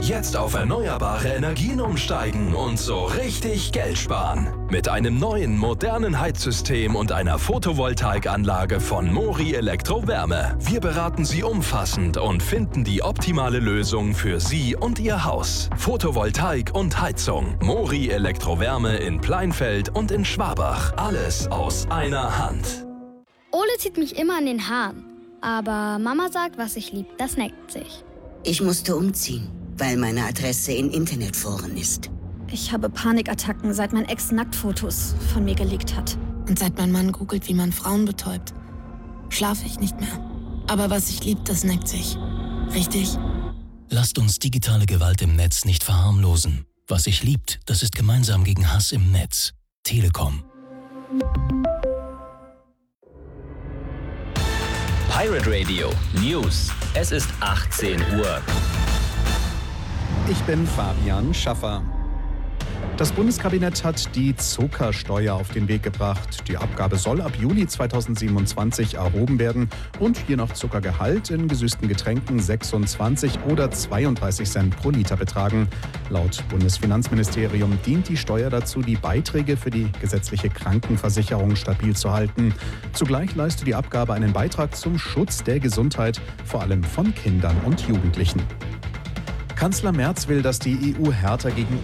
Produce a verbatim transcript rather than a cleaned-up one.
Jetzt auf erneuerbare Energien umsteigen und so richtig Geld sparen. Mit einem neuen, modernen Heizsystem und einer Photovoltaikanlage von Mori Elektrowärme. Wir beraten Sie umfassend und finden die optimale Lösung für Sie und Ihr Haus. Photovoltaik und Heizung. Mori Elektrowärme in Pleinfeld und in Schwabach. Alles aus einer Hand. Ole zieht mich immer an den Haaren. Aber Mama sagt, was ich lieb, das neckt sich. Ich musste umziehen, weil meine Adresse in Internetforen ist. Ich habe Panikattacken, seit mein Ex Nacktfotos von mir geleakt hat. Und seit mein Mann googelt, wie man Frauen betäubt, schlafe ich nicht mehr. Aber was ich lieb, das neckt sich. Richtig? Lasst uns digitale Gewalt im Netz nicht verharmlosen. Was sich liebt, das ist gemeinsam gegen Hass im Netz. Telekom. Pirate Radio News. Es ist achtzehn Uhr. Ich bin Fabian Schaffer. Das Bundeskabinett hat die Zuckersteuer auf den Weg gebracht. Die Abgabe soll ab Juli zweitausendsiebenundzwanzig erhoben werden und je nach Zuckergehalt in gesüßten Getränken sechsundzwanzig oder zweiunddreißig Cent pro Liter betragen. Laut Bundesfinanzministerium dient die Steuer dazu, die Beiträge für die gesetzliche Krankenversicherung stabil zu halten. Zugleich leistet die Abgabe einen Beitrag zum Schutz der Gesundheit, vor allem von Kindern und Jugendlichen. Kanzler Merz will, dass die E U härter gegen